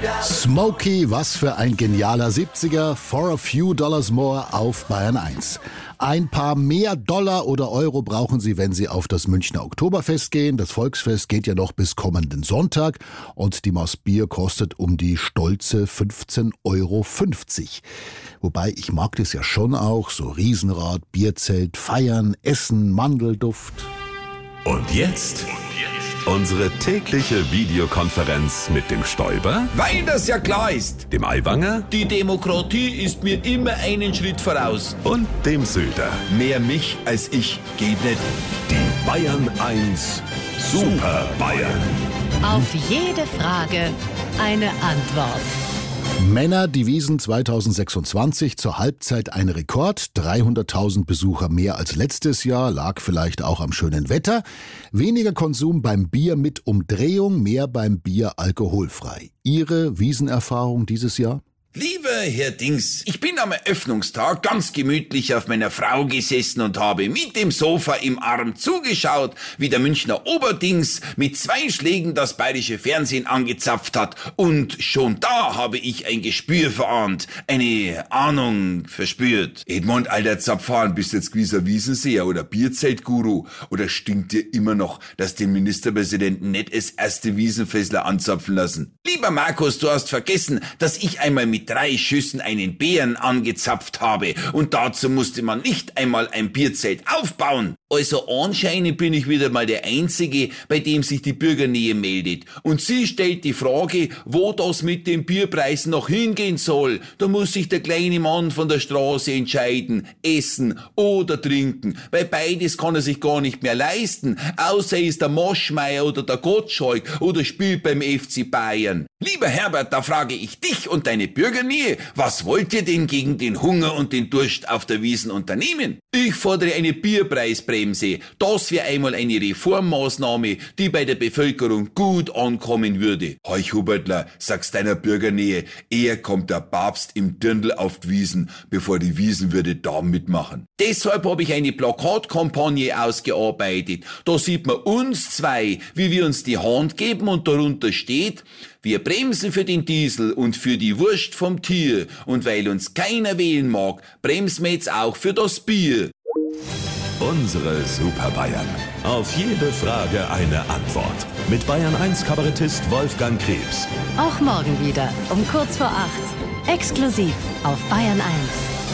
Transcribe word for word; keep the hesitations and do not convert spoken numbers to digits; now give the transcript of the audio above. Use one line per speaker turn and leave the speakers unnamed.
Smokey, was für ein genialer siebziger. For a few dollars more auf Bayern eins. Ein paar mehr Dollar oder Euro brauchen Sie, wenn Sie auf das Münchner Oktoberfest gehen. Das Volksfest geht ja noch bis kommenden Sonntag und die Maß Bier kostet um die stolze fünfzehn Euro fünfzig. Wobei, ich mag das ja schon auch, so Riesenrad, Bierzelt, feiern, essen, Mandelduft.
Und jetzt unsere tägliche Videokonferenz mit dem Stoiber,
Weil das ja klar ist.
dem Aiwanger
Die Demokratie ist mir immer einen Schritt voraus.
und dem Söder.
Mehr mich als ich geht nicht.
Die Bayern eins Super Bayern.
Auf jede Frage eine Antwort.
Männer-Divisen zweitausendsechsundzwanzig, zur Halbzeit ein Rekord, dreihunderttausend Besucher mehr als letztes Jahr, lag vielleicht auch am schönen Wetter. Weniger Konsum beim Bier mit Umdrehung, mehr beim Bier alkoholfrei. Ihre Wiesenerfahrung dieses Jahr?
Lieber Herr Dings, ich bin am Eröffnungstag ganz gemütlich auf meiner Frau gesessen und habe mit dem Sofa im Arm zugeschaut, wie der Münchner Oberdings mit zwei Schlägen das bayerische Fernsehen angezapft hat. Und schon da habe ich ein Gespür verahnt, eine Ahnung verspürt. Edmund, alter Zapfhahn, bist jetzt gewisser Wiesenseher oder Bierzeltguru? Oder stinkt dir immer noch, dass den Ministerpräsidenten nicht als erste Wiesenfessler anzapfen lassen? Lieber Markus, du hast vergessen, dass ich einmal mit drei Schüssen einen Bären angezapft habe und dazu musste man nicht einmal ein Bierzelt aufbauen. Also anscheinend bin ich wieder mal der Einzige, bei dem sich die Bürgernähe meldet. Und sie stellt die Frage, wo das mit den Bierpreisen noch hingehen soll. Da muss sich der kleine Mann von der Straße entscheiden, essen oder trinken, weil beides kann er sich gar nicht mehr leisten, außer er ist der Moschmeier oder der Gottschalk oder spielt beim F C Bayern. Lieber Herbert, da frage ich dich und deine Bürgernähe, was wollt ihr denn gegen den Hunger und den Durst auf der Wiesn unternehmen? Ich fordere eine Bierpreisbremse. Das wäre einmal eine Reformmaßnahme, die bei der Bevölkerung gut ankommen würde. Heuch Hubertler, sag's deiner Bürgernähe, eher kommt der Papst im Dirndl auf die Wiesn, bevor die Wiesenwürde da mitmachen. Deshalb habe ich eine Plakatkampagne ausgearbeitet. Da sieht man uns zwei, wie wir uns die Hand geben und darunter steht: Wir bremsen für den Diesel und für die Wurst vom Tier. Und weil uns keiner wählen mag, bremsen wir jetzt auch für das Bier.
Unsere Super Bayern. Auf jede Frage eine Antwort. Mit Bayern eins Kabarettist Wolfgang Krebs.
Auch morgen wieder um kurz vor acht. Exklusiv auf Bayern eins.